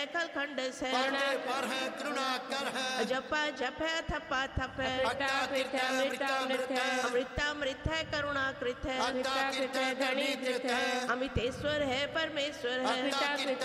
कलखंड से, पर है करुणा कर है, जपा जप है थपा थप है, अमृतामृत है करुणाकृत है, अमितेश्वर अमितेश्वर है परमेश्वर है,